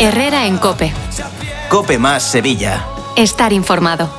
Herrera en COPE. COPE más Sevilla. Estar informado.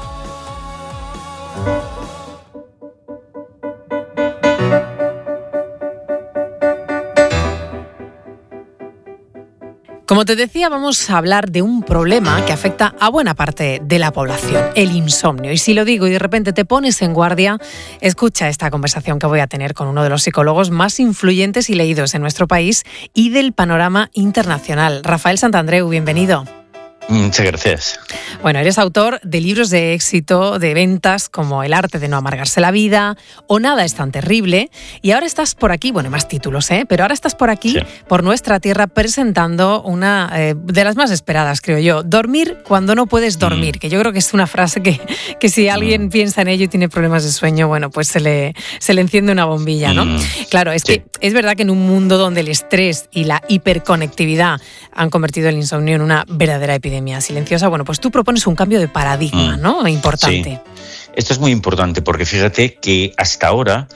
Como te decía, vamos a hablar de un problema que afecta a buena parte de la población, el insomnio. Y si lo digo y de repente te pones en guardia, escucha esta conversación que voy a tener con uno de los psicólogos más influyentes y leídos en nuestro país y del panorama internacional. Rafael Santandreu, bienvenido. Muchas gracias. Bueno, eres autor de libros de éxito, de ventas, como El arte de no amargarse la vida o Nada es tan terrible. Y ahora estás por aquí, bueno, más títulos, pero ahora estás por aquí, por nuestra tierra, presentando una de las más esperadas, creo yo. Dormir cuando no puedes dormir, que yo creo que es una frase que si alguien piensa en ello y tiene problemas de sueño, bueno, pues se le enciende una bombilla, ¿no? Claro, es que es verdad que en un mundo donde el estrés y la hiperconectividad han convertido el insomnio en una verdadera epidemia silenciosa, bueno, pues tú propones un cambio de paradigma, ¿no? Importante. Sí. Esto es muy importante porque fíjate que hasta ahora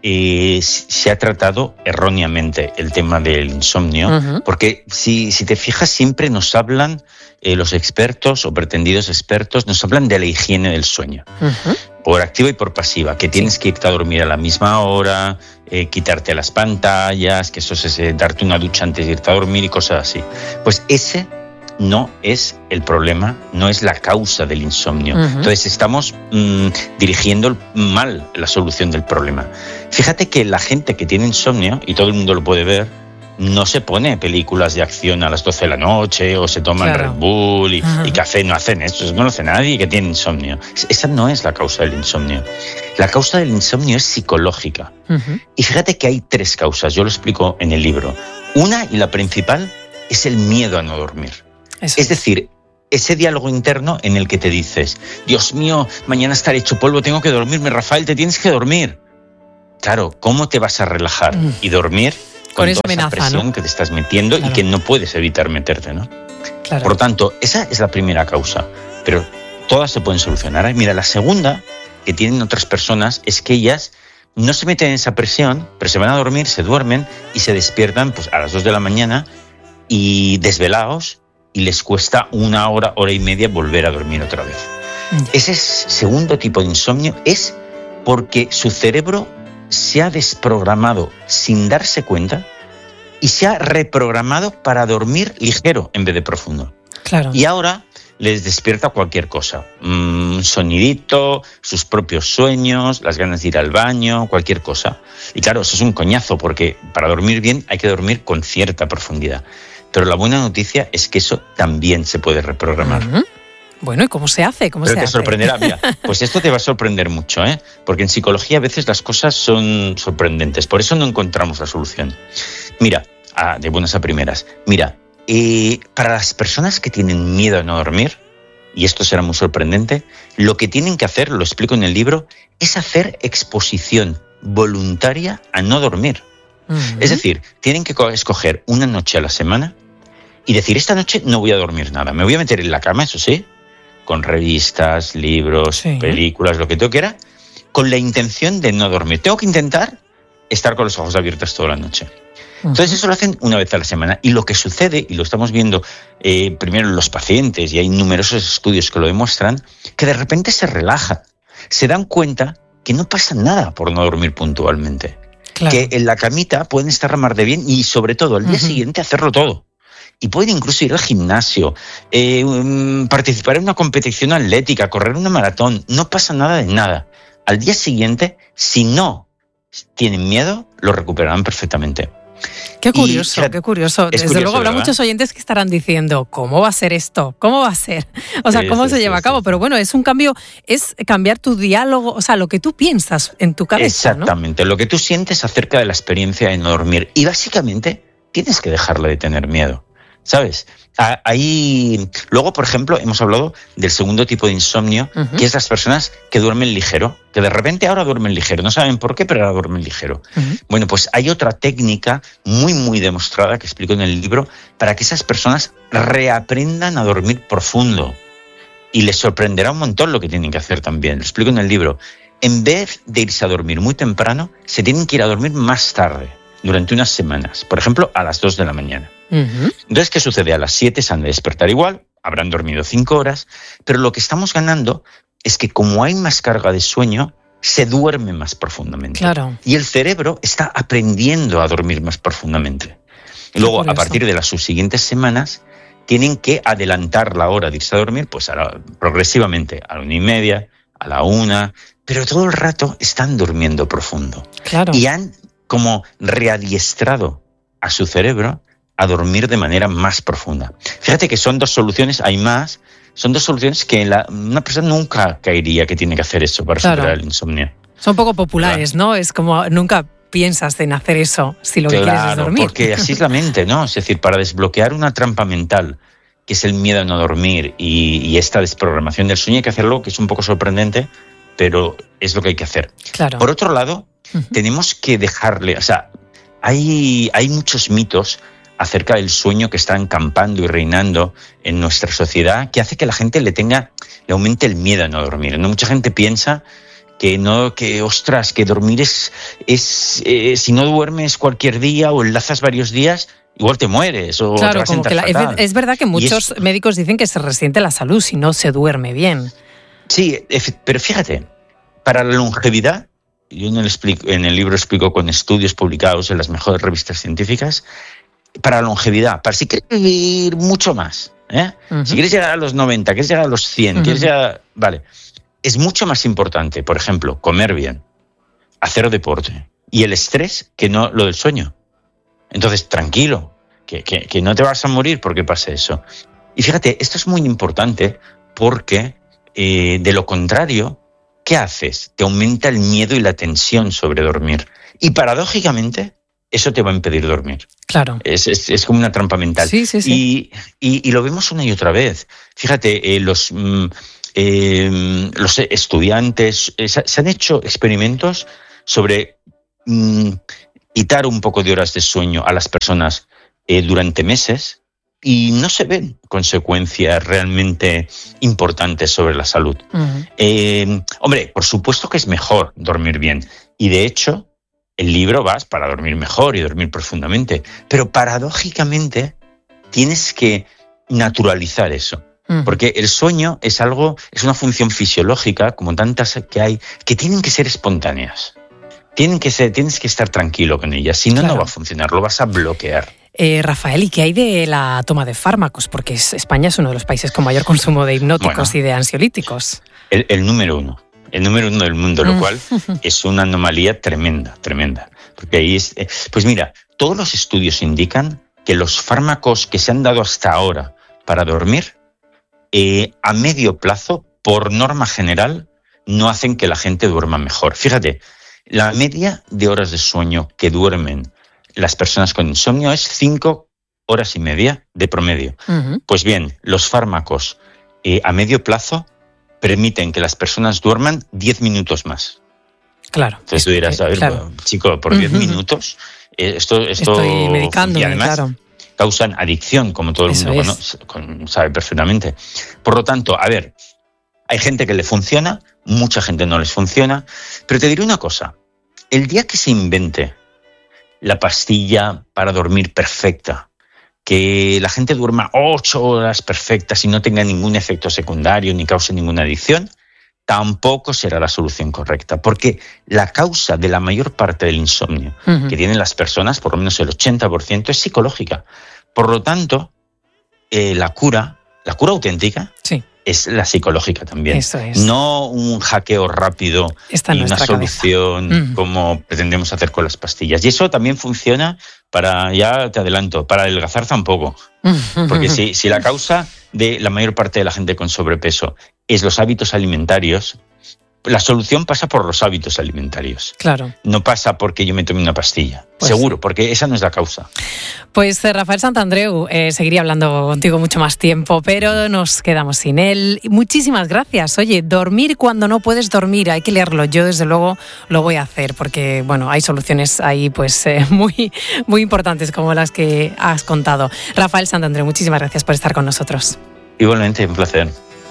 se ha tratado erróneamente el tema del insomnio, porque si te fijas siempre nos hablan los expertos o pretendidos expertos, nos hablan de la higiene del sueño, por activa y por pasiva, que tienes que irte a dormir a la misma hora, quitarte las pantallas, que eso es darte una ducha antes de irte a dormir y cosas así. Pues ese no es el problema, no es la causa del insomnio. Entonces estamos dirigiendo mal la solución del problema. Fíjate que la gente que tiene insomnio, y todo el mundo lo puede ver, no se pone películas de acción a las 12 de la noche o se toman Red Bull y café, no hacen eso, no lo hace nadie que tiene insomnio. Esa no es la causa del insomnio. La causa del insomnio es psicológica. Y fíjate que hay 3 causas, yo lo explico en el libro. Una, y la principal, es el miedo a no dormir. Es decir, ese diálogo interno en el que te dices, Dios mío, mañana estaré hecho polvo, tengo que dormirme, Rafael, te tienes que dormir. Claro, ¿cómo te vas a relajar y dormir con esa amenaza, presión, ¿no?, que te estás metiendo y que no puedes evitar meterte, ¿no? Claro. Por lo tanto, esa es la primera causa, pero todas se pueden solucionar. Mira, la segunda que tienen otras personas es que ellas no se meten en esa presión, pero se van a dormir, se duermen y se despiertan pues a las 2 de la mañana y desvelados, y les cuesta 1 hora, hora y media volver a dormir otra vez. Ese segundo tipo de insomnio es porque su cerebro se ha desprogramado sin darse cuenta y se ha reprogramado para dormir ligero en vez de profundo. Claro. Y ahora les despierta cualquier cosa, un sonidito, sus propios sueños, las ganas de ir al baño, cualquier cosa. Y claro, eso es un coñazo porque para dormir bien hay que dormir con cierta profundidad. Pero la buena noticia es que eso también se puede reprogramar. Bueno, ¿y cómo se hace? Pero te sorprenderá, mira, pues esto te va a sorprender mucho, porque en psicología a veces las cosas son sorprendentes, por eso no encontramos la solución. Mira, de buenas a primeras, mira, para las personas que tienen miedo a no dormir, y esto será muy sorprendente, lo que tienen que hacer, lo explico en el libro, es hacer exposición voluntaria a no dormir. Es decir, tienen que escoger una noche a la semana y decir, esta noche no voy a dormir nada, me voy a meter en la cama, eso sí, con revistas, libros, películas, lo que tú quieras, con la intención de no dormir. Tengo que intentar estar con los ojos abiertos toda la noche. Entonces eso lo hacen una vez a la semana. Y lo que sucede, y lo estamos viendo primero en los pacientes, y hay numerosos estudios que lo demuestran, que de repente se relajan, se dan cuenta que no pasa nada por no dormir puntualmente. Claro. Que en la camita pueden estar a mar de bien y sobre todo al día siguiente hacerlo todo. Y pueden incluso ir al gimnasio, participar en una competición atlética, correr una maratón. No pasa nada de nada. Al día siguiente, si no tienen miedo, lo recuperarán perfectamente. Qué curioso, qué curioso. Desde luego habrá muchos oyentes que estarán diciendo, ¿cómo va a ser esto? ¿Cómo va a ser? O sea, ¿cómo se lleva a cabo? Pero bueno, es un cambio, es cambiar tu diálogo, o sea, lo que tú piensas en tu cabeza, exactamente, ¿no? Lo que tú sientes acerca de la experiencia de no dormir. Y básicamente tienes que dejarle de tener miedo, ¿sabes? Ahí, luego, por ejemplo, hemos hablado del segundo tipo de insomnio, que es las personas que duermen ligero, que de repente ahora duermen ligero, no saben por qué, pero ahora duermen ligero. Bueno, pues hay otra técnica muy, muy demostrada que explico en el libro para que esas personas reaprendan a dormir profundo. Y les sorprenderá un montón lo que tienen que hacer también. Lo explico en el libro. En vez de irse a dormir muy temprano, se tienen que ir a dormir más tarde, durante unas semanas. Por ejemplo, a las 2 de la mañana. Entonces, ¿qué sucede? A las 7 se han de despertar igual, habrán dormido 5 horas, pero lo que estamos ganando es que como hay más carga de sueño, se duerme más profundamente. Claro. Y el cerebro está aprendiendo a dormir más profundamente. Y luego, a partir de las subsiguientes semanas, tienen que adelantar la hora de irse a dormir, pues progresivamente, a la 1:30, a la 1, pero todo el rato están durmiendo profundo. Claro. Y han como readiestrado a su cerebro a dormir de manera más profunda. Fíjate que son 2 soluciones, hay más, son 2 soluciones que una persona nunca caería que tiene que hacer eso para superar el insomnio. Son poco populares, ¿no? Es como nunca piensas en hacer eso si lo que quieres es dormir. Porque así es la mente, ¿no? Es decir, para desbloquear una trampa mental, que es el miedo a no dormir y esta desprogramación del sueño, hay que hacer algo que es un poco sorprendente, pero es lo que hay que hacer. Claro. Por otro lado, tenemos que dejarle, o sea, hay muchos mitos acerca del sueño que están campando y reinando en nuestra sociedad, que hace que la gente le aumente el miedo a no dormir. ¿No? Mucha gente piensa que dormir es si no duermes cualquier día o enlazas varios días, igual te mueres o claro, te vas a como que fatal. Es verdad que muchos médicos dicen que se resiente la salud si no se duerme bien. Sí, pero fíjate, para la longevidad, yo en el libro explico con estudios publicados en las mejores revistas científicas, para la longevidad, para si quieres vivir mucho más, si quieres llegar a los 90, quieres llegar a los 100, quieres llegar... Vale, es mucho más importante, por ejemplo, comer bien, hacer deporte y el estrés que no lo del sueño. Entonces, tranquilo, que no te vas a morir porque pase eso. Y fíjate, esto es muy importante porque, de lo contrario, ¿qué haces? Te aumenta el miedo y la tensión sobre dormir. Y paradójicamente, eso te va a impedir dormir. Claro. Es como una trampa mental. Sí. Y lo vemos una y otra vez. Fíjate, los estudiantes, se han hecho experimentos sobre quitar un poco de horas de sueño a las personas durante meses y no se ven consecuencias realmente importantes sobre la salud. Hombre, por supuesto que es mejor dormir bien y de hecho el libro vas para dormir mejor y dormir profundamente, pero paradójicamente tienes que naturalizar eso. Porque el sueño es una función fisiológica, como tantas que hay, que tienen que ser espontáneas. Tienes que estar tranquilo con ellas, si no, no va a funcionar, lo vas a bloquear. Rafael, ¿y qué hay de la toma de fármacos? Porque España es uno de los países con mayor consumo de hipnóticos y de ansiolíticos. El número uno del mundo, lo cual es una anomalía tremenda. Porque ahí pues mira, todos los estudios indican que los fármacos que se han dado hasta ahora para dormir, a medio plazo, por norma general, no hacen que la gente duerma mejor. Fíjate, la media de horas de sueño que duermen las personas con insomnio es 5 horas y media de promedio. Pues bien, los fármacos a medio plazo permiten que las personas duerman 10 minutos más. Claro. Entonces tú dirás, a ver, bueno, chico, por 10 minutos esto estoy medicándome, y además causan adicción, como todo el mundo sabe perfectamente. Por lo tanto, a ver, hay gente que le funciona, mucha gente no les funciona, pero te diré una cosa, el día que se invente la pastilla para dormir perfecta, que la gente duerma 8 horas perfectas y no tenga ningún efecto secundario ni cause ninguna adicción, tampoco será la solución correcta, porque la causa de la mayor parte del insomnio que tienen las personas, por lo menos el 80%, es psicológica. Por lo tanto, la cura auténtica es la psicológica también. Eso es. No un hackeo rápido y una solución como pretendemos hacer con las pastillas. Y eso también funciona ya te adelanto, para adelgazar tampoco. Porque si la causa de la mayor parte de la gente con sobrepeso es los hábitos alimentarios, la solución pasa por los hábitos alimentarios. Claro. No pasa porque yo me tome una pastilla. Pues seguro, porque esa no es la causa. Pues Rafael Santandreu, seguiría hablando contigo mucho más tiempo, pero nos quedamos sin él. Muchísimas gracias. Oye, dormir cuando no puedes dormir, hay que leerlo. Yo desde luego lo voy a hacer porque, bueno, hay soluciones ahí pues muy, muy importantes como las que has contado. Rafael Santandreu, muchísimas gracias por estar con nosotros. Igualmente, un placer.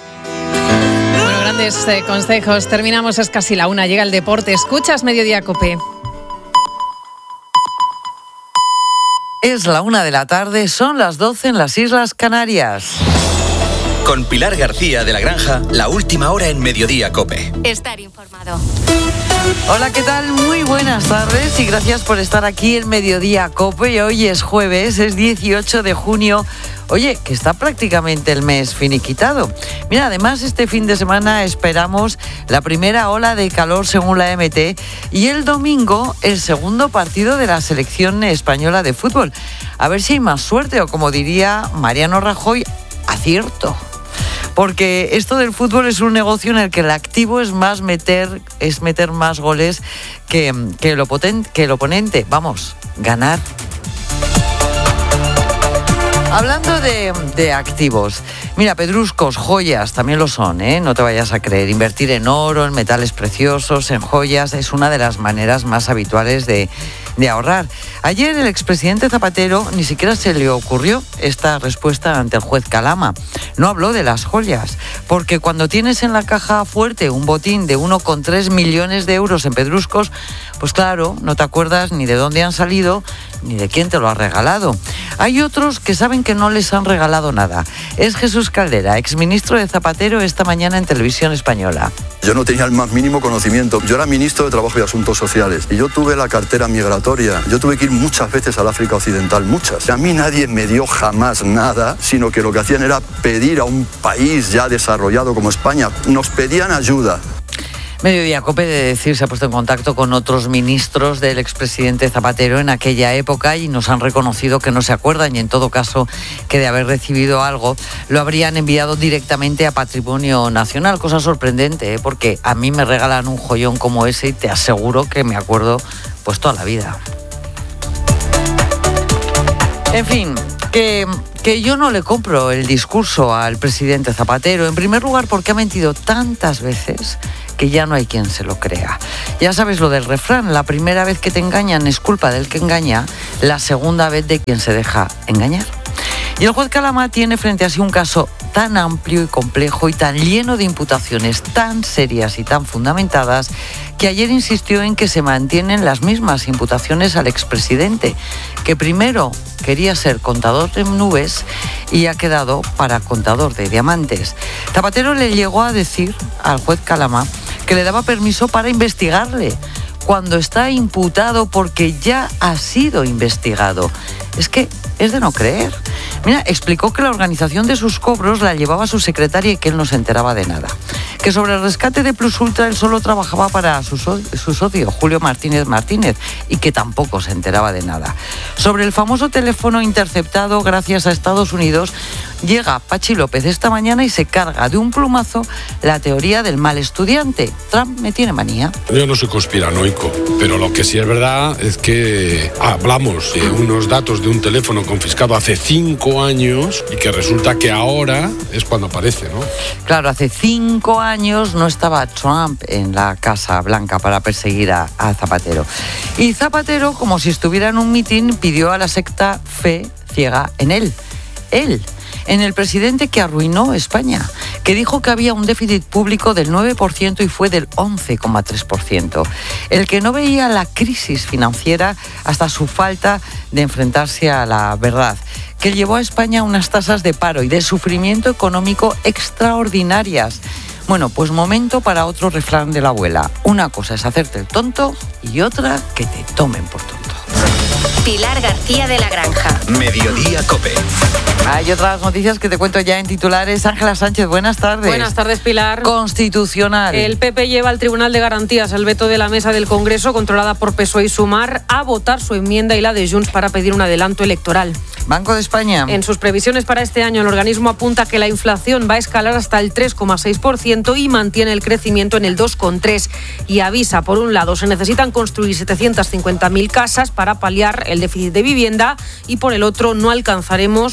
Grandes consejos. Terminamos, es casi la 1, llega el deporte. Escuchas Mediodía COPE. Es la 1:00 p.m, son las 12 en las Islas Canarias. Con Pilar García de la Granja, la última hora en Mediodía COPE. Estar informado. Hola, ¿qué tal? Muy buenas tardes y gracias por estar aquí en Mediodía COPE. Hoy es jueves, es 18 de junio. Oye, que está prácticamente el mes finiquitado. Mira, además este fin de semana esperamos la primera ola de calor según la MT y el domingo el segundo partido de la selección española de fútbol. A ver si hay más suerte o, como diría Mariano Rajoy, acierto. Porque esto del fútbol es un negocio en el que el activo es meter más goles que el oponente. Vamos, ganar. Hablando de activos, mira, pedruscos, joyas, también lo son, ¿eh? No te vayas a creer. Invertir en oro, en metales preciosos, en joyas, es una de las maneras más habituales de ahorrar. Ayer el expresidente Zapatero ni siquiera se le ocurrió esta respuesta ante el juez Calama. No habló de las joyas, porque cuando tienes en la caja fuerte un botín de 1,3 millones de euros en pedruscos, pues claro, no te acuerdas ni de dónde han salido, ni de quién te lo ha regalado. Hay otros que saben que no les han regalado nada. Es Jesús Caldera, exministro de Zapatero, esta mañana en Televisión Española. Yo no tenía el más mínimo conocimiento. Yo era ministro de Trabajo y Asuntos Sociales y yo tuve la cartera migratoria. Yo tuve que ir muchas veces al África Occidental, muchas. A mí nadie me dio jamás nada, sino que lo que hacían era pedir a un país ya desarrollado como España. Nos pedían ayuda. Mediodía COPE, de decir, se ha puesto en contacto con otros ministros del expresidente Zapatero en aquella época y nos han reconocido que no se acuerdan y, en todo caso, que de haber recibido algo lo habrían enviado directamente a Patrimonio Nacional. Cosa sorprendente, ¿eh? Porque a mí me regalan un joyón como ese y te aseguro que me acuerdo pues toda la vida. En fin, que yo no le compro el discurso al presidente Zapatero, en primer lugar porque ha mentido tantas veces que ya no hay quien se lo crea. Ya sabes lo del refrán, la primera vez que te engañan es culpa del que engaña, la segunda vez de quien se deja engañar. Y el juez Calama tiene frente a sí un caso tan amplio y complejo y tan lleno de imputaciones tan serias y tan fundamentadas que ayer insistió en que se mantienen las mismas imputaciones al expresidente, que primero quería ser contador de nubes y ha quedado para contador de diamantes. Zapatero le llegó a decir al juez Calama que le daba permiso para investigarle cuando está imputado porque ya ha sido investigado. Es que es de no creer. Mira, explicó que la organización de sus cobros la llevaba su secretaria y que él no se enteraba de nada. Que sobre el rescate de Plus Ultra él solo trabajaba para su socio, Julio Martínez Martínez, y que tampoco se enteraba de nada. Sobre el famoso teléfono interceptado gracias a Estados Unidos, llega Pachi López esta mañana y se carga de un plumazo la teoría del mal estudiante. Trump me tiene manía. Yo no soy conspiranoico, pero lo que sí es verdad es que hablamos de unos datos de un teléfono confiscado hace 5 años y que resulta que ahora es cuando aparece, ¿no? Claro, hace 5 años no estaba Trump en la Casa Blanca para perseguir a Zapatero. Y Zapatero, como si estuviera en un mitin, pidió a la secta fe ciega en él. En el presidente que arruinó España, que dijo que había un déficit público del 9% y fue del 11,3%. El que no veía la crisis financiera hasta su falta de enfrentarse a la verdad, que llevó a España a unas tasas de paro y de sufrimiento económico extraordinarias. Bueno, pues momento para otro refrán de la abuela. Una cosa es hacerte el tonto y otra que te tomen por tonto. Pilar García de la Granja. Mediodía COPE. Hay otras noticias que te cuento ya en titulares. Ángela Sánchez, buenas tardes. Buenas tardes, Pilar. Constitucional. El PP lleva al Tribunal de Garantías el veto de la mesa del Congreso, controlada por PSOE y Sumar, a votar su enmienda y la de Junts para pedir un adelanto electoral. Banco de España. En sus previsiones para este año, el organismo apunta que la inflación va a escalar hasta el 3,6% y mantiene el crecimiento en el 2,3%. Y avisa, por un lado, se necesitan construir 750.000 casas para paliar el déficit de vivienda y, por el otro, no alcanzaremos los niveles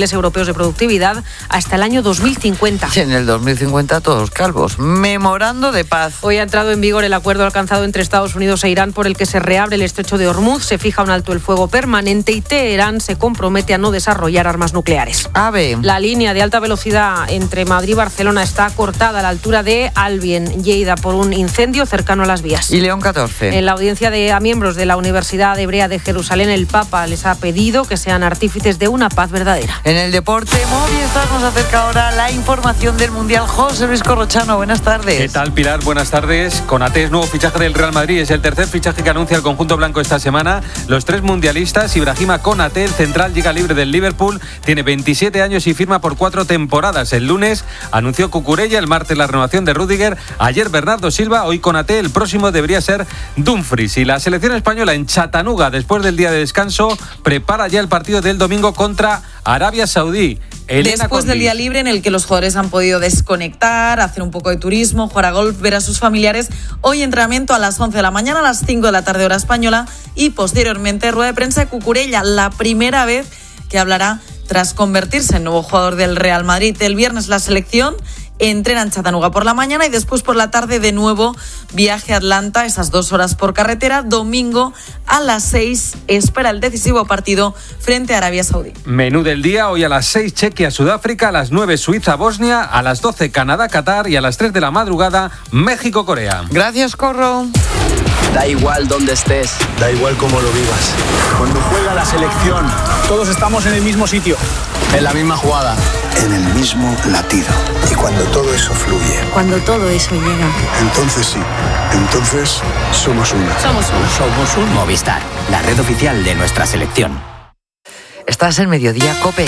niveles europeos de productividad hasta el año 2050. Y en el 2050 todos calvos. Memorando de paz. Hoy ha entrado en vigor el acuerdo alcanzado entre Estados Unidos e Irán por el que se reabre el estrecho de Hormuz, se fija un alto el fuego permanente y Teherán se compromete a no desarrollar armas nucleares. AVE. La línea de alta velocidad entre Madrid y Barcelona está cortada a la altura de Albi, en Lleida, por un incendio cercano a las vías. Y León 14. En la audiencia a miembros de la Universidad Hebrea de Jerusalén, el Papa les ha pedido que sean artífices de una paz verdadera. En el deporte, Movistar nos acerca ahora la información del Mundial. José Luis Corrochano, buenas tardes. ¿Qué tal, Pilar? Buenas tardes. Konaté es nuevo fichaje del Real Madrid. Es el tercer fichaje que anuncia el conjunto blanco esta semana. Los tres mundialistas, Ibrahima Konaté, el central, llega libre del Liverpool. Tiene 27 años y firma por 4 temporadas. El lunes anunció Cucurella, el martes la renovación de Rüdiger, ayer Bernardo Silva, hoy Konaté, el próximo debería ser Dumfries. Y la selección española en Chattanooga, después del día de descanso, prepara ya el partido del domingo contra Arabia Saudí. Después del día libre en el que los jugadores han podido desconectar, hacer un poco de turismo, jugar a golf, ver a sus familiares, hoy entrenamiento a las 11 de la mañana, a las 5 de la tarde hora española y posteriormente rueda de prensa de Cucurella, la primera vez que hablará tras convertirse en nuevo jugador del Real Madrid. El viernes la selección entrena en Chattanooga por la mañana y después por la tarde de nuevo viaje a Atlanta, esas 2 horas por carretera. Domingo a las 6 espera el decisivo partido frente a Arabia Saudí. Menú del día, hoy a las 6 Chequia-Sudáfrica, a las 9 Suiza-Bosnia, a las 12 Canadá-Qatar y a las 3 de la madrugada México-Corea. Gracias, Corro. Da igual dónde estés, da igual cómo lo vivas. Cuando juega la selección, todos estamos en el mismo sitio, en la misma jugada, en el mismo latido. Y cuando todo eso fluye, cuando todo eso llega, entonces sí, entonces somos uno. Somos un Movistar, la red oficial de nuestra selección. Estás en Mediodía COPE.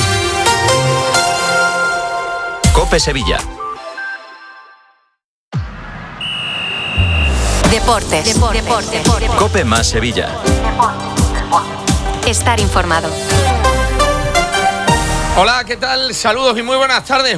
COPE Sevilla. Deportes. COPE más Sevilla. Estar informado. Hola, ¿qué tal? Saludos y muy buenas tardes.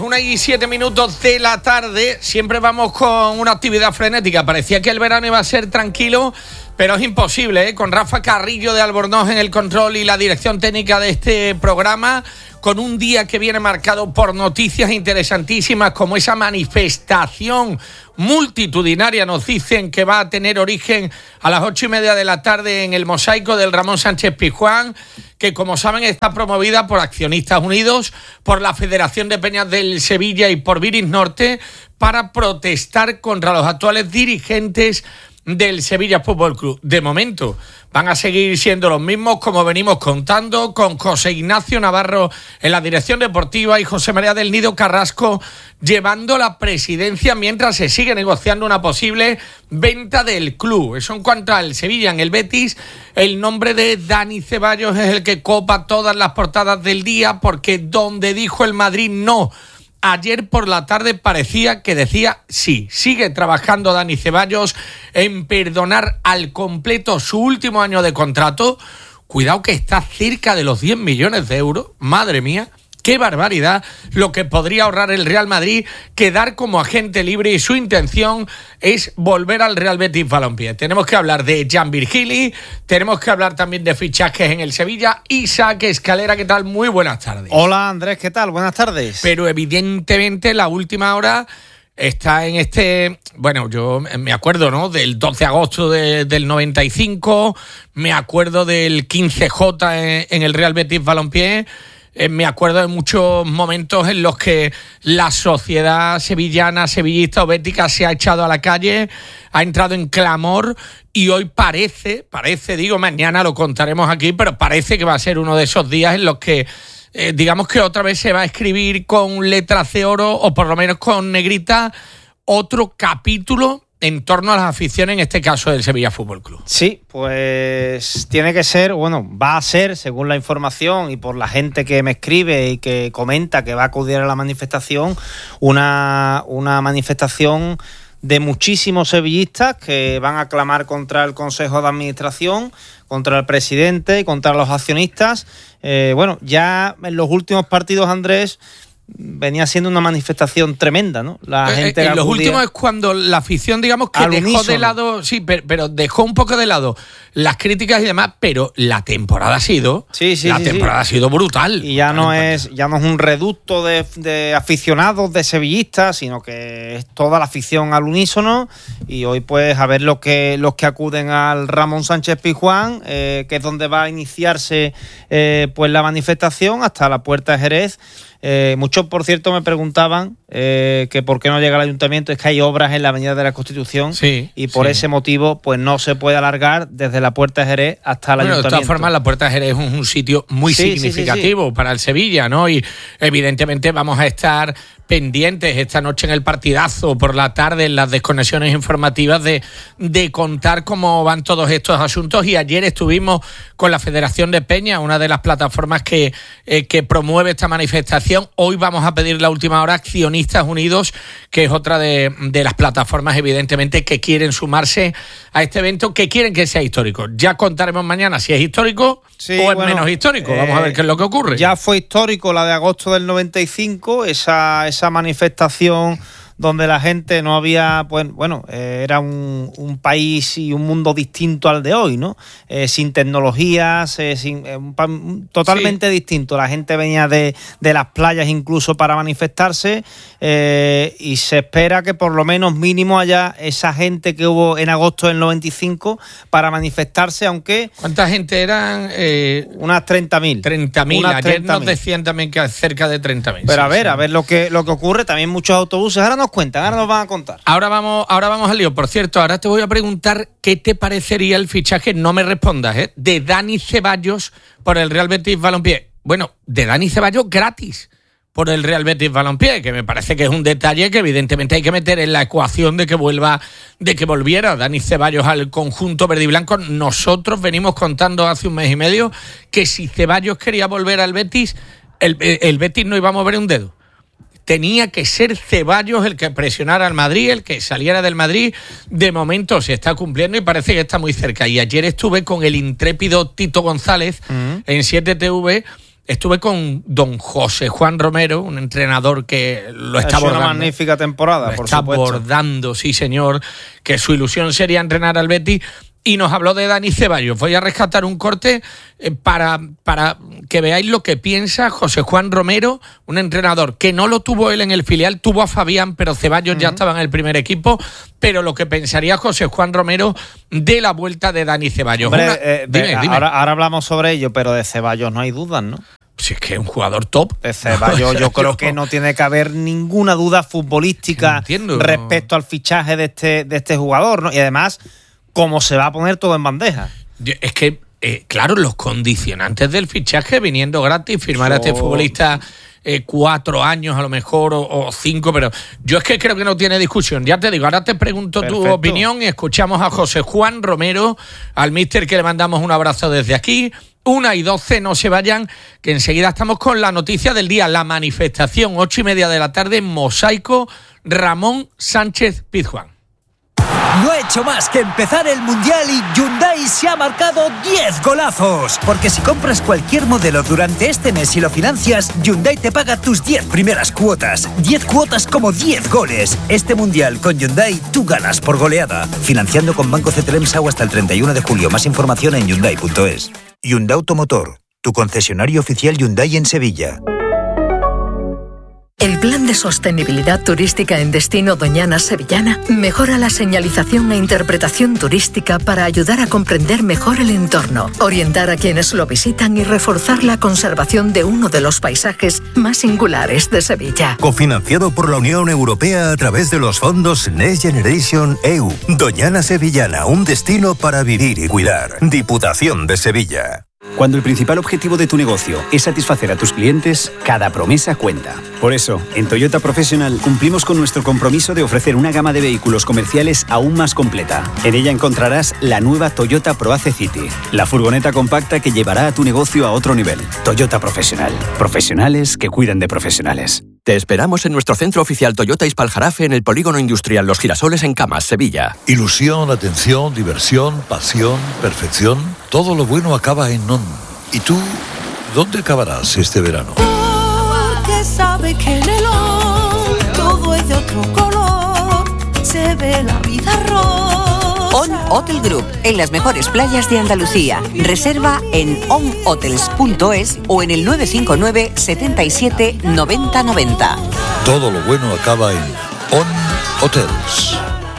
1:07 de la tarde. Siempre vamos con una actividad frenética. Parecía que el verano iba a ser tranquilo, pero es imposible, ¿eh? Con Rafa Carrillo de Albornoz en el control y la dirección técnica de este programa, con un día que viene marcado por noticias interesantísimas como esa manifestación multitudinaria, nos dicen que va a tener origen a las 8:30 de la tarde en el Mosaico del Ramón Sánchez Pizjuán, que como saben está promovida por Accionistas Unidos, por la Federación de Peñas del Sevilla y por Viris Norte, para protestar contra los actuales dirigentes del Sevilla Fútbol Club. De momento van a seguir siendo los mismos, como venimos contando, con José Ignacio Navarro en la dirección deportiva y José María del Nido Carrasco llevando la presidencia mientras se sigue negociando una posible venta del club. Eso en cuanto al Sevilla. En el Betis, el nombre de Dani Ceballos es el que copa todas las portadas del día, porque donde dijo el Madrid no ayer por la tarde parecía que decía sí. Sigue trabajando Dani Ceballos en perdonar al completo su último año de contrato. Cuidado que está cerca de los 10 millones de euros. Madre mía, qué barbaridad lo que podría ahorrar el Real Madrid, quedar como agente libre, y su intención es volver al Real Betis Balompié. Tenemos que hablar de Jan Virgili, tenemos que hablar también de fichajes en el Sevilla. Isaac Escalera, ¿qué tal? Muy buenas tardes. Hola Andrés, ¿qué tal? Buenas tardes. Pero evidentemente la última hora está en este... Bueno, yo me acuerdo, ¿no?, del 12 de agosto del 95, me acuerdo del 15J en el Real Betis Balompié. Me acuerdo de muchos momentos en los que la sociedad sevillana, sevillista o bética se ha echado a la calle, ha entrado en clamor, y hoy parece, digo, mañana lo contaremos aquí, pero parece que va a ser uno de esos días en los que digamos que otra vez se va a escribir con letras de oro, o por lo menos con negrita, otro capítulo en torno a las aficiones, en este caso del Sevilla Fútbol Club. Sí, pues tiene que ser, bueno, va a ser, según la información y por la gente que me escribe y que comenta que va a acudir a la manifestación, una manifestación de muchísimos sevillistas que van a clamar contra el Consejo de Administración, contra el presidente y contra los accionistas. Bueno, ya en los últimos partidos, Andrés, venía siendo una manifestación tremenda, ¿no? La gente en los últimos es cuando la afición, digamos, que dejó de lado, sí, pero dejó un poco de lado las críticas y demás, pero la temporada ha sido ha sido brutal. Y ya no es un reducto de aficionados, de sevillistas, sino que es toda la afición al unísono. Y hoy, pues, a ver los que acuden al Ramón Sánchez Pizjuán, que es donde va a iniciarse pues la manifestación hasta la Puerta de Jerez. Muchos, por cierto, me preguntaban que por qué no llega el ayuntamiento. Es que hay obras en la Avenida de la Constitución y por ese motivo pues no se puede alargar desde la Puerta de Jerez hasta el ayuntamiento. De todas formas, la Puerta de Jerez es un sitio muy significativo para el Sevilla, ¿no? Y evidentemente vamos a estar pendientes esta noche en el partidazo, por la tarde, en las desconexiones informativas de contar cómo van todos estos asuntos. Y ayer estuvimos con la Federación de Peña, una de las plataformas que promueve esta manifestación. Hoy vamos a pedir la última hora Accionistas Unidos, que es otra de las plataformas, evidentemente, que quieren sumarse a este evento, que quieren que sea histórico. Ya contaremos mañana si es histórico o es menos histórico. Vamos a ver qué es lo que ocurre. Ya fue histórico la de agosto del 95, esa manifestación donde la gente no había, pues bueno, era un país y un mundo distinto al de hoy, ¿no? Sin tecnologías, totalmente distinto. La gente venía de las playas incluso para manifestarse, y se espera que por lo menos mínimo haya esa gente que hubo en agosto del 95 para manifestarse, aunque... ¿Cuánta gente eran? Unas 30.000. 30.000. Ayer nos decían también que cerca de 30.000. Pero a ver lo que ocurre. También muchos autobuses. Ahora nos van a contar. Ahora vamos al lío. Por cierto, ahora te voy a preguntar qué te parecería el fichaje, no me respondas, de Dani Ceballos por el Real Betis Balompié. Bueno, de Dani Ceballos gratis por el Real Betis Balompié, que me parece que es un detalle que evidentemente hay que meter en la ecuación de que volviera Dani Ceballos al conjunto verde y blanco. Nosotros venimos contando hace un mes y medio que si Ceballos quería volver al Betis, el Betis no iba a mover un dedo. Tenía que ser Ceballos el que presionara al Madrid, el que saliera del Madrid. De momento se está cumpliendo y parece que está muy cerca. Y ayer estuve con el intrépido Tito González en 7TV. Estuve con don José Juan Romero, un entrenador que lo está abordando. Una magnífica temporada, por supuesto. Está abordando, sí señor, que su ilusión sería entrenar al Betis. Y nos habló de Dani Ceballos. Voy a rescatar un corte para que veáis lo que piensa José Juan Romero, un entrenador que no lo tuvo él en el filial, tuvo a Fabián, pero Ceballos ya estaba en el primer equipo. Pero lo que pensaría José Juan Romero de la vuelta de Dani Ceballos. Hombre, dime. Ahora hablamos sobre ello, pero de Ceballos no hay dudas, ¿no? Si es que es un jugador top. De Ceballos yo creo que no tiene que haber ninguna duda futbolística respecto al fichaje de este jugador, ¿no? Y además, cómo se va a poner todo en bandeja. Es que, claro, los condicionantes del fichaje, viniendo gratis, firmar a este futbolista 4 años a lo mejor o 5, pero yo es que creo que no tiene discusión. Ya te digo, ahora te pregunto tu opinión y escuchamos a José Juan Romero, al míster, que le mandamos un abrazo desde aquí. 1:12, no se vayan, que enseguida estamos con la noticia del día, la manifestación, 8:30 de la tarde, Mosaico, Ramón Sánchez Pizjuán. No ha hecho más que empezar el Mundial y Hyundai se ha marcado 10 golazos. Porque si compras cualquier modelo durante este mes y lo financias, Hyundai te paga tus 10 primeras cuotas. 10 cuotas como 10 goles. Este Mundial con Hyundai tú ganas por goleada. Financiando con Banco CTLM-SAU hasta el 31 de julio. Más información en Hyundai.es. Hyundai Automotor, tu concesionario oficial Hyundai en Sevilla. El Plan de Sostenibilidad Turística en Destino Doñana Sevillana mejora la señalización e interpretación turística para ayudar a comprender mejor el entorno, orientar a quienes lo visitan y reforzar la conservación de uno de los paisajes más singulares de Sevilla. Cofinanciado por la Unión Europea a través de los fondos Next Generation EU. Doñana Sevillana, un destino para vivir y cuidar. Diputación de Sevilla. Cuando el principal objetivo de tu negocio es satisfacer a tus clientes, cada promesa cuenta. Por eso, en Toyota Professional cumplimos con nuestro compromiso de ofrecer una gama de vehículos comerciales aún más completa. En ella encontrarás la nueva Toyota ProAce City, la furgoneta compacta que llevará a tu negocio a otro nivel. Toyota Professional. Profesionales que cuidan de profesionales. Te esperamos en nuestro centro oficial Toyota Ispaljarafe en el Polígono Industrial Los Girasoles en Camas, Sevilla. Ilusión, atención, diversión, pasión, perfección. Todo lo bueno acaba en NON. ¿Y tú, dónde acabarás este verano? Porque sabes sabes que en el ON todo es de otro color, se ve la vida rosa. ON Hotel Group, en las mejores playas de Andalucía. Reserva en onhotels.es o en el 959 77 90 90. Todo lo bueno acaba en On Hotels.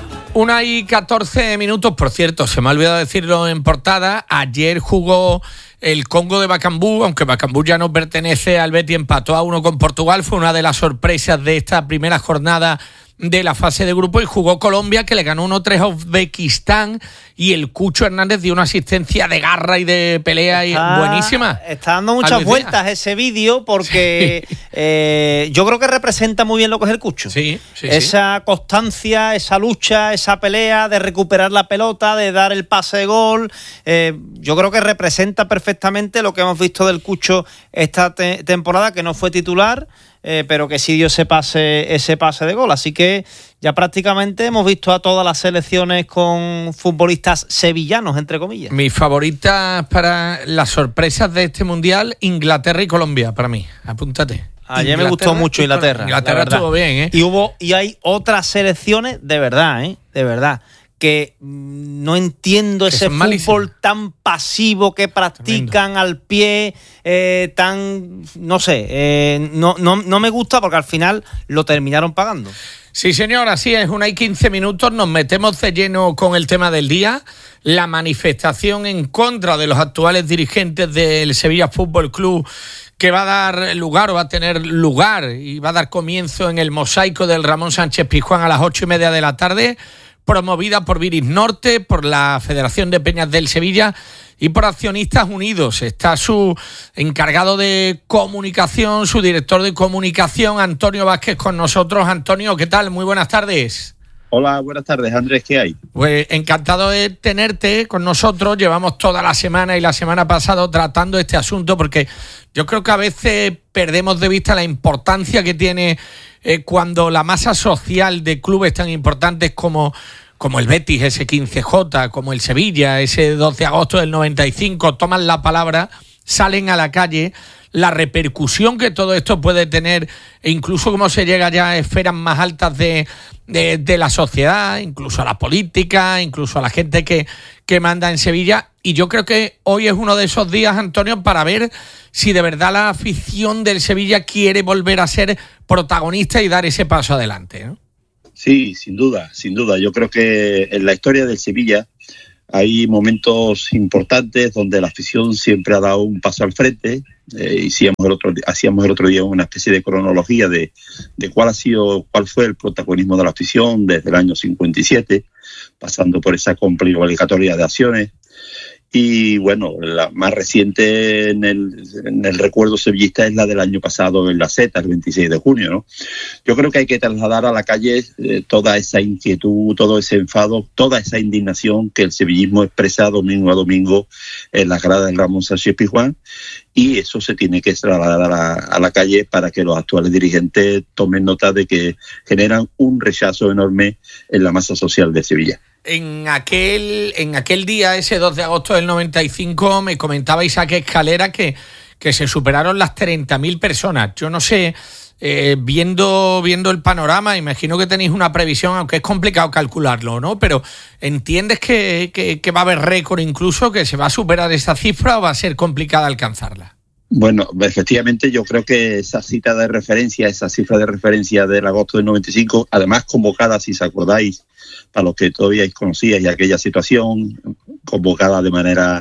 1:14, por cierto, se me ha olvidado decirlo en portada, ayer jugó el Congo de Bacambú, aunque Bacambú ya no pertenece al Betis, empató a 1 con Portugal, fue una de las sorpresas de esta primera jornada de la fase de grupo, y jugó Colombia, que le ganó 1-3 a Uzbekistán, y el Cucho Hernández dio una asistencia de garra y de pelea buenísima. Está dando muchas vueltas ese vídeo porque yo creo que representa muy bien lo que es el Cucho. Esa constancia, esa lucha, esa pelea de recuperar la pelota, de dar el pase de gol. Yo creo que representa perfectamente lo que hemos visto del Cucho esta temporada, que no fue titular, pero que sí dio ese pase de gol. Así que ya prácticamente hemos visto a todas las selecciones con futbolistas sevillanos, entre comillas. Mis favoritas para las sorpresas de este Mundial, Inglaterra y Colombia, para mí. Apúntate. Ayer me gustó mucho Inglaterra. Inglaterra estuvo bien, ¿eh? Y hay otras selecciones, de verdad, que no entiendo ese fútbol tan pasivo que practican al pie, no me gusta, porque al final lo terminaron pagando. Sí, señor, así es, 1:15, nos metemos de lleno con el tema del día, la manifestación en contra de los actuales dirigentes del Sevilla Fútbol Club, que va a dar lugar, o va a tener lugar, y va a dar comienzo en el Mosaico del Ramón Sánchez Pizjuán a las 8:30 de la tarde, promovida por Viris Norte, por la Federación de Peñas del Sevilla y por Accionistas Unidos. Está su encargado de comunicación, su director de comunicación, Antonio Vázquez, con nosotros. Antonio, ¿qué tal? Muy buenas tardes. Hola, buenas tardes, Andrés, ¿qué hay? Pues encantado de tenerte con nosotros. Llevamos toda la semana y la semana pasada tratando este asunto, porque yo creo que a veces perdemos de vista la importancia que tiene cuando la masa social de clubes tan importantes como el Betis, ese 15J, como el Sevilla, ese 2 de agosto del 95, toman la palabra, salen a la calle, la repercusión que todo esto puede tener, e incluso cómo se llega ya a esferas más altas de la sociedad, incluso a la política, incluso a la gente que manda en Sevilla. Y yo creo que hoy es uno de esos días, Antonio, para ver si de verdad la afición del Sevilla quiere volver a ser protagonista y dar ese paso adelante, ¿no? Sí, sin duda. Yo creo que en la historia del Sevilla hay momentos importantes donde la afición siempre ha dado un paso al frente. Hacíamos el otro día una especie de cronología de cuál fue el protagonismo de la afición desde el año 57, pasando por esa compra obligatoria de acciones. Y bueno, la más reciente en el recuerdo sevillista es la del año pasado en la Z, el 26 de junio, ¿no? Yo creo que hay que trasladar a la calle toda esa inquietud, todo ese enfado, toda esa indignación que el sevillismo expresa domingo a domingo en las gradas del Ramón Sánchez Pizjuán, y eso se tiene que trasladar a la calle para que los actuales dirigentes tomen nota de que generan un rechazo enorme en la masa social de Sevilla. En aquel día, ese 2 de agosto del 95, me comentaba Isaac Escalera que se superaron las 30.000 personas. Yo no sé, viendo el panorama, imagino que tenéis una previsión, aunque es complicado calcularlo, ¿no? Pero ¿entiendes que va a haber récord incluso, que se va a superar esa cifra, o va a ser complicada alcanzarla? Bueno, efectivamente yo creo que esa cifra de referencia del agosto del 95, además convocada, si os acordáis, para los que todavía conocíais aquella situación, convocada de manera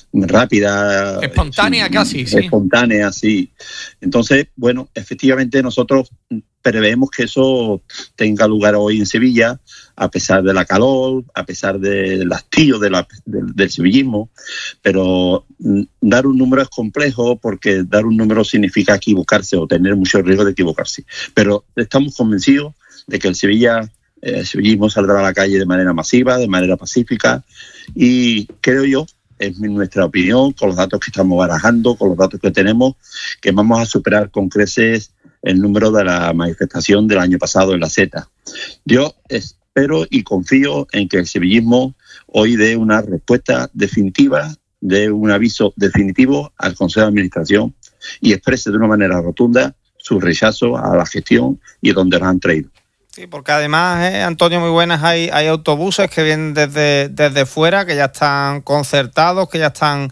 rápida. Espontánea, sí. Espontánea, sí. Entonces, bueno, efectivamente nosotros preveemos que eso tenga lugar hoy en Sevilla, a pesar de la calor, a pesar del hastío del sevillismo, pero dar un número es complejo, porque dar un número significa equivocarse o tener mucho riesgo de equivocarse. Pero estamos convencidos de que el sevillismo saldrá a la calle de manera masiva, de manera pacífica, y creo yo, es nuestra opinión, con los datos que estamos barajando, con los datos que tenemos, que vamos a superar con creces el número de la manifestación del año pasado en la Z. Yo espero y confío en que el sevillismo hoy dé una respuesta definitiva, dé un aviso definitivo al Consejo de Administración y exprese de una manera rotunda su rechazo a la gestión y donde nos han traído. Sí, porque además, Antonio, muy buenas, hay autobuses que vienen desde fuera, que ya están concertados, que ya están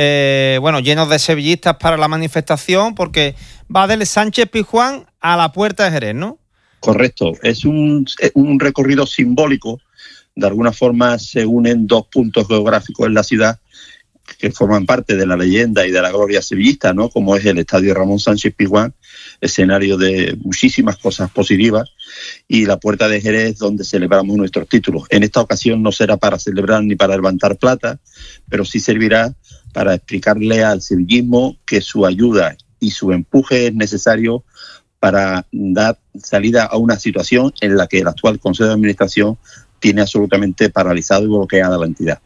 llenos de sevillistas para la manifestación, porque va del Sánchez Pizjuán a la Puerta de Jerez, ¿no? Correcto, es un recorrido simbólico. De alguna forma se unen dos puntos geográficos en la ciudad que forman parte de la leyenda y de la gloria sevillista, ¿no? Como es el Estadio Ramón Sánchez Pizjuán, escenario de muchísimas cosas positivas, y la Puerta de Jerez, donde celebramos nuestros títulos. En esta ocasión no será para celebrar ni para levantar plata, pero sí servirá para explicarle al sevillismo que su ayuda y su empuje es necesario para dar salida a una situación en la que el actual Consejo de Administración tiene absolutamente paralizado y bloqueada la entidad.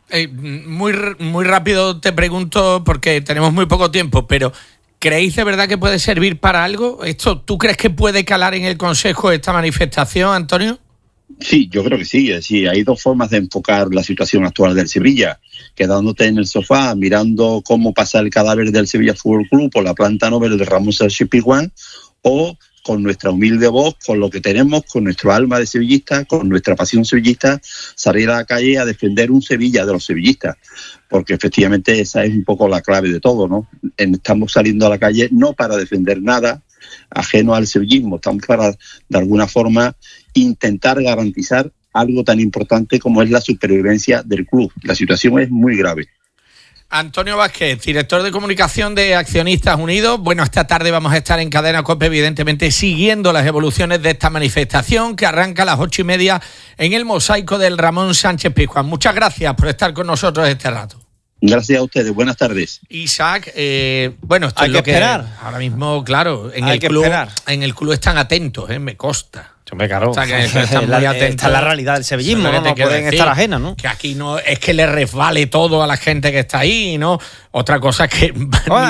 Muy rápido te pregunto, porque tenemos muy poco tiempo, pero ¿creéis de verdad que puede servir para algo? ¿Tú crees que puede calar en el Consejo esta manifestación, Antonio? Sí, yo creo que sí. Es decir, hay dos formas de enfocar la situación actual del Sevilla: quedándote en el sofá mirando cómo pasa el cadáver del Sevilla Fútbol Club por la planta Nobel de Ramón Sánchez Pizjuán, o con nuestra humilde voz, con lo que tenemos, con nuestro alma de sevillista, con nuestra pasión sevillista, salir a la calle a defender un Sevilla de los sevillistas, porque efectivamente esa es un poco la clave de todo, ¿no? Estamos saliendo a la calle no para defender nada ajeno al sevillismo, estamos para, de alguna forma, intentar garantizar algo tan importante como es la supervivencia del club. La situación es muy grave. Antonio Vázquez, director de comunicación de Accionistas Unidos. Bueno, esta tarde vamos a estar en Cadena COPE, evidentemente, siguiendo las evoluciones de esta manifestación que arranca a las 8:30 en el mosaico del Ramón Sánchez Pizjuán. Muchas gracias por estar con nosotros este rato. Gracias a ustedes, buenas tardes. Isaac, esto hay es lo que esperar. Ahora mismo, claro, en el club están atentos, me consta. Claro, o sea, que están muy atentos. Esta es la realidad del sevillismo, no pueden estar ajenas, ¿no? Que aquí no es que le resbale todo a la gente que está ahí, ¿no? Otra cosa que es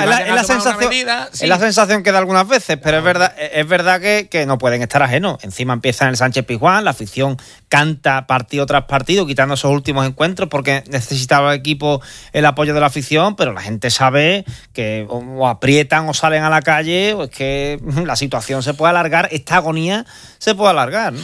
la sensación que da algunas veces, pero es verdad que no pueden estar ajenos. Encima empieza en el Sánchez Pizjuán, la afición canta partido tras partido, quitando esos últimos encuentros porque necesitaba el equipo el apoyo de la afición, pero la gente sabe que o aprietan o salen a la calle, o es que la situación se puede alargar, esta agonía se puede alargar, ¿no?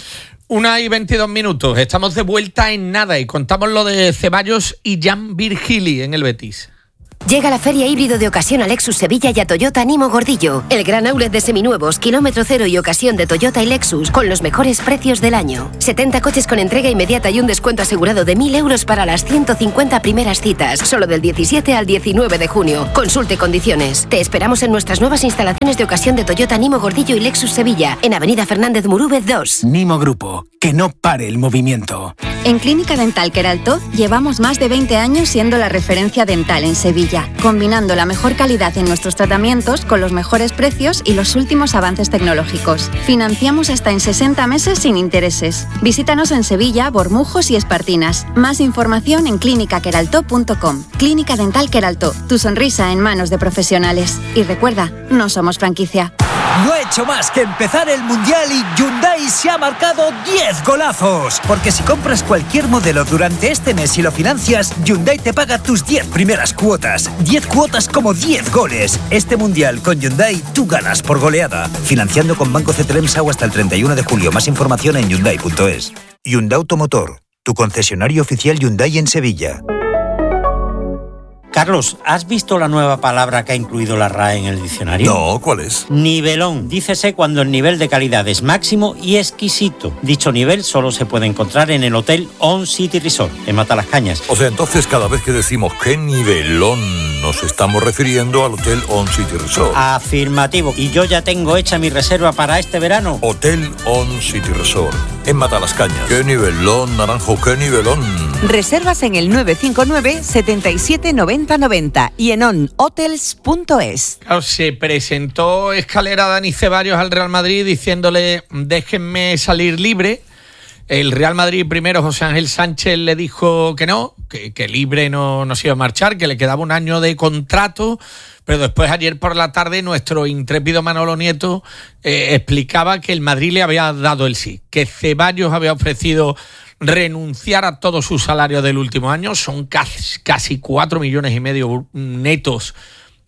1:22. Estamos de vuelta en nada y contamos lo de Ceballos y Jan Virgili en el Betis. Llega la Feria Híbrido de Ocasión a Lexus Sevilla y a Toyota Nimo Gordillo. El gran outlet de seminuevos, kilómetro cero y ocasión de Toyota y Lexus con los mejores precios del año. 70 coches con entrega inmediata y un descuento asegurado de 1.000 euros para las 150 primeras citas. Solo del 17 al 19 de junio. Consulte condiciones. Te esperamos en nuestras nuevas instalaciones de ocasión de Toyota Nimo Gordillo y Lexus Sevilla, en Avenida Fernández Murúbez 2. Nimo Grupo. Que no pare el movimiento. En Clínica Dental Queraltó llevamos más de 20 años siendo la referencia dental en Sevilla, combinando la mejor calidad en nuestros tratamientos con los mejores precios y los últimos avances tecnológicos. Financiamos hasta en 60 meses sin intereses. Visítanos en Sevilla, Bormujos y Espartinas. Más información en clinicaqueraltó.com. Clínica Dental Queraltó, tu sonrisa en manos de profesionales. Y recuerda, no somos franquicia. No ha hecho más que empezar el Mundial y Hyundai se ha marcado 10 golazos. Porque si compras cualquier modelo durante este mes y lo financias, Hyundai te paga tus 10 primeras cuotas. 10 cuotas como 10 goles. Este Mundial con Hyundai tú ganas por goleada. Financiando con Banco Cetremsau hasta el 31 de julio. Más información en Hyundai.es. Hyundai Automotor, tu concesionario oficial Hyundai en Sevilla. Carlos, ¿has visto la nueva palabra que ha incluido la RAE en el diccionario? No, ¿cuál es? Nivelón. Dícese cuando el nivel de calidad es máximo y exquisito. Dicho nivel solo se puede encontrar en el Hotel On City Resort, en Matalascañas. O sea, entonces cada vez que decimos qué nivelón, nos estamos refiriendo al Hotel On City Resort. Afirmativo. Y yo ya tengo hecha mi reserva para este verano. Hotel On City Resort, en Matalascañas. ¡Qué nivelón, Naranjo, qué nivelón! Reservas en el 959 77 90 90 y en onhotels.es. Claro, se presentó Escalera Dani Ceballos al Real Madrid diciéndole déjenme salir libre. El Real Madrid primero, José Ángel Sánchez le dijo que no, que libre no se iba a marchar, que le quedaba un año de contrato, pero después ayer por la tarde nuestro intrépido Manolo Nieto explicaba que el Madrid le había dado el sí, que Ceballos había ofrecido renunciar a todo su salario del último año, son casi 4,5 millones netos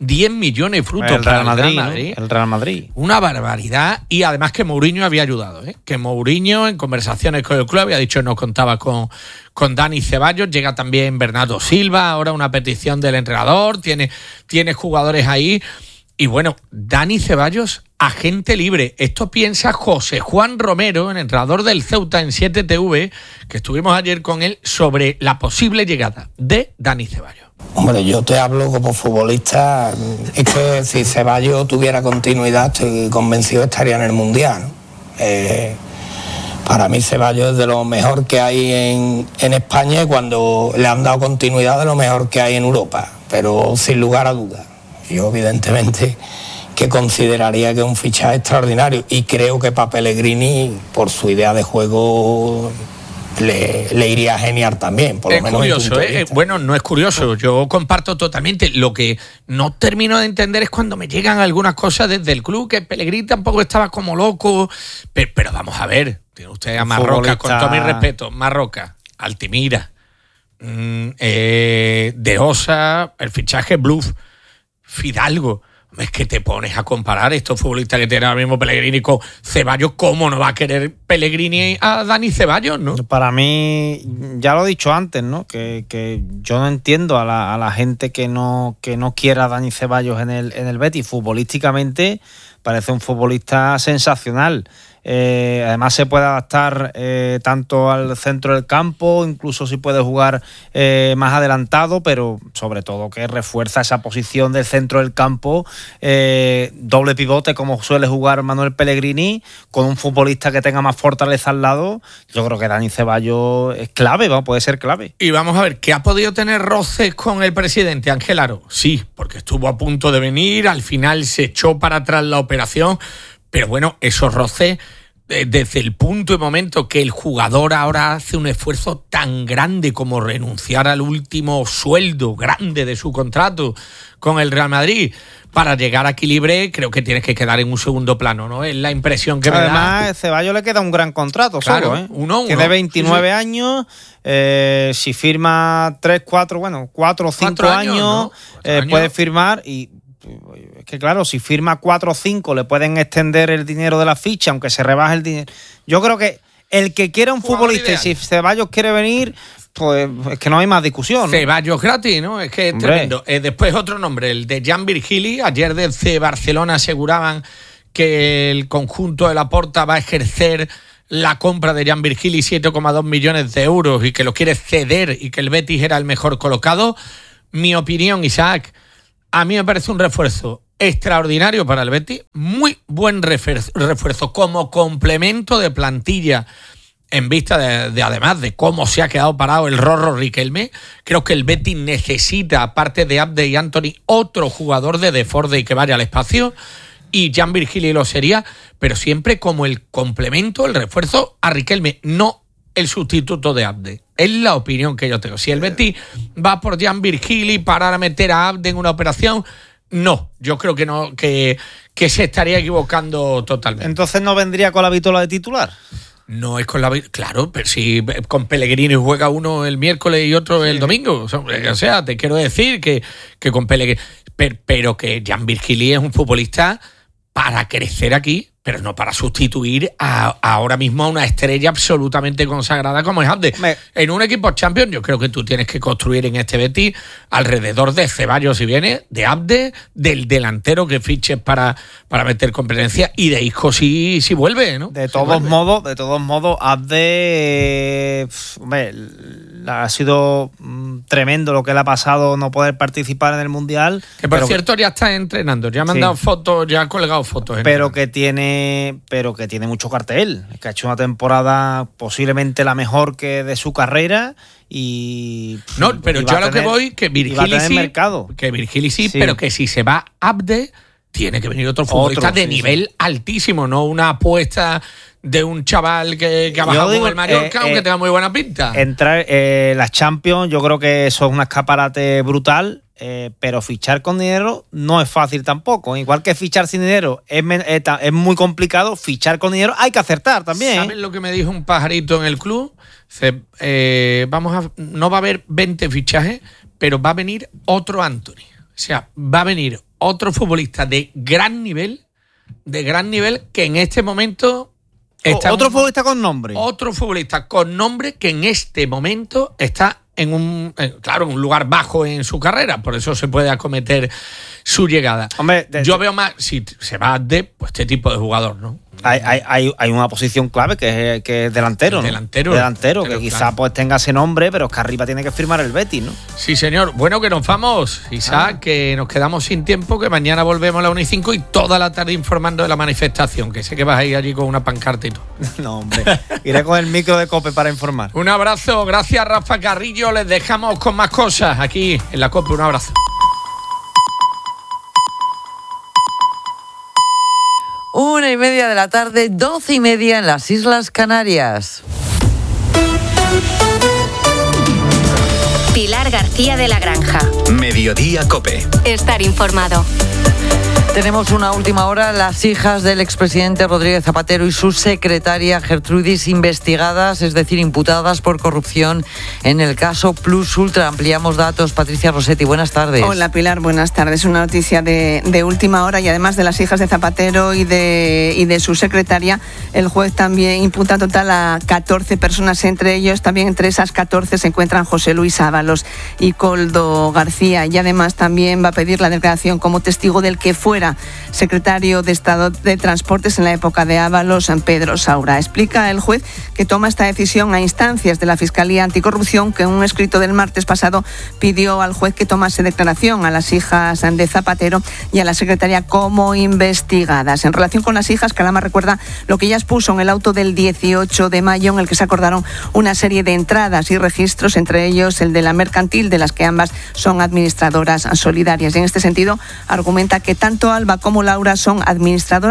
10 millones frutos el Real para Madrid, el Real Madrid. ¿no? El Real Madrid. Una barbaridad. Y además que Mourinho había ayudado, ¿eh? Que Mourinho en conversaciones con el club había dicho que no contaba con Dani Ceballos. Llega también Bernardo Silva, ahora una petición del entrenador. Tiene jugadores ahí. Y bueno, Dani Ceballos, agente libre. Esto piensa José Juan Romero, el entrenador del Ceuta en 7TV, que estuvimos ayer con él, sobre la posible llegada de Dani Ceballos. Hombre, yo te hablo como futbolista. Es que si Ceballos tuviera continuidad, estoy convencido que estaría en el Mundial, ¿no? Para mí Ceballos es de lo mejor que hay en España, y cuando le han dado continuidad, de lo mejor que hay en Europa, pero sin lugar a dudas. Yo evidentemente que consideraría que es un fichaje extraordinario, y creo que para Pellegrini, por su idea de juego, le iría genial también, por lo es menos. Curioso, bueno, no es curioso, yo comparto totalmente. Lo que no termino de entender es cuando me llegan algunas cosas desde el club, que Pellegrini tampoco estaba como loco, pero vamos a ver, tiene usted a Marroca, con todo mi respeto, Marroca, Altimira, De Osa, el fichaje Bluff, Fidalgo. Es que te pones a comparar estos futbolistas que tiene ahora mismo Pellegrini con Ceballos. ¿Cómo no va a querer Pellegrini a Dani Ceballos, no? Para mí, ya lo he dicho antes, ¿no? Que yo no entiendo a la gente que no quiera a Dani Ceballos en el Betis. Futbolísticamente parece un futbolista sensacional. Además se puede adaptar tanto al centro del campo, incluso si puede jugar más adelantado, pero sobre todo que refuerza esa posición del centro del campo, doble pivote como suele jugar Manuel Pellegrini, con un futbolista que tenga más fortaleza al lado. Yo creo que Dani Ceballos es clave, puede ser clave. Y vamos a ver, ¿que ha podido tener roces con el presidente Ángel Aro? Sí, porque estuvo a punto de venir, al final se echó para atrás la operación. Pero bueno, esos roces, desde el punto y momento que el jugador ahora hace un esfuerzo tan grande como renunciar al último sueldo grande de su contrato con el Real Madrid para llegar aquí libre, creo que tienes que quedar en un segundo plano, ¿no? Es la impresión que me da. Además, Ceballos le queda un gran contrato, claro, solo, ¿eh? Uno. Tiene 29 años, si firma 4 o 5 años, ¿no? Puede firmar y... Es que claro, si firma 4 o 5 le pueden extender el dinero de la ficha, aunque se rebaje el dinero. Yo creo que el que quiera un futbolista, y si Ceballos quiere venir, pues es que no hay más discusión, ¿no? Ceballos gratis, ¿no? Es que es tremendo. Después otro nombre, el de Jan Virgili. Ayer desde Barcelona aseguraban que el conjunto de Laporta va a ejercer la compra de Jan Virgili, 7,2 millones de euros, y que lo quiere ceder y que el Betis era el mejor colocado. Mi opinión, Isaac, a mí me parece un refuerzo extraordinario para el Betis, muy buen refuerzo como complemento de plantilla en vista de además de cómo se ha quedado parado el Rorro Riquelme. Creo que el Betis necesita, aparte de Abde y Anthony, otro jugador de desborde y que vaya al espacio, y Jan Virgili lo sería, pero siempre como el complemento, el refuerzo a Riquelme, no el sustituto de Abde. Es la opinión que yo tengo. Si el Betis va por Jan Virgili para meter a Abde en una operación, no. Yo creo que no, que se estaría equivocando totalmente. Entonces no vendría con la vitola de titular. No es con la... Claro, pero si con Pellegrini juega uno el miércoles y otro el domingo. O sea, te quiero decir que con Pellegrini... Pero que Jan Virgili es un futbolista para crecer aquí, pero no para sustituir ahora mismo a una estrella absolutamente consagrada como es Abde. En un equipo Champions yo creo que tú tienes que construir en este Betis alrededor de Ceballos si viene, de Abde, del delantero que fiches para meter competencia, y de Isco si vuelve, ¿no? De todos modos, Abde ha sido tremendo lo que le ha pasado no poder participar en el Mundial. Que por cierto ya está entrenando, ya me han dado fotos, ya ha colgado fotos. Pero que tiene mucho cartel, que ha hecho una temporada posiblemente la mejor que de su carrera y... No, pero yo a lo que voy, que Virgili sí, pero que si se va Abde, tiene que venir otro futbolista de nivel altísimo, no una apuesta de un chaval que ha bajado con el Mallorca, aunque tenga muy buena pinta. Entrar las Champions, yo creo que eso es un escaparate brutal, pero fichar con dinero no es fácil tampoco. Igual que fichar sin dinero es muy complicado, fichar con dinero hay que acertar también. ¿Sabes lo que me dijo un pajarito en el club? No va a haber 20 fichajes, pero va a venir otro Anthony. O sea, va a venir otro futbolista de gran nivel que en este momento está... Otro futbolista con nombre. Otro futbolista con nombre que en este momento está en un lugar bajo en su carrera, por eso se puede acometer su llegada. Hombre, yo veo más, si se va de este tipo de jugador, ¿no? Hay una posición clave que es delantero, ¿no? Delantero, que quizá claro, pues tenga ese nombre, pero es que arriba tiene que firmar el Betis, ¿no? Sí, señor. Bueno, que nos vamos, Isaac, que nos quedamos sin tiempo, que mañana volvemos a la 1:05 y toda la tarde informando de la manifestación, que sé que vas a ir allí con una pancarta y todo. No, hombre, iré con el micro de COPE para informar. Un abrazo, gracias Rafa Carrillo, les dejamos con más cosas aquí en la COPE, un abrazo. 1:30 de la tarde, 12:30 en las Islas Canarias. Pilar García de la Granja. Mediodía COPE. Estar informado. Tenemos una última hora. Las hijas del expresidente Rodríguez Zapatero y su secretaria Gertrudis investigadas, es decir, imputadas por corrupción en el caso Plus Ultra. Ampliamos datos. Patricia Rossetti, buenas tardes. Hola Pilar, buenas tardes. Una noticia de última hora y además de las hijas de Zapatero y de su secretaria, el juez también imputa total a 14 personas, entre ellos también entre esas 14 se encuentran José Luis Ábalos y Koldo García, y además también va a pedir la declaración como testigo del que fuera secretario de Estado de Transportes en la época de Ábalos, San Pedro Saura. Explica el juez que toma esta decisión a instancias de la Fiscalía Anticorrupción, que en un escrito del martes pasado pidió al juez que tomase declaración a las hijas de Zapatero y a la secretaria como investigadas. En relación con las hijas, Calama recuerda lo que ya expuso en el auto del 18 de mayo, en el que se acordaron una serie de entradas y registros, entre ellos el de la mercantil, de las que ambas son administradoras solidarias. Y en este sentido argumenta que tanto Alba como Laura son administradoras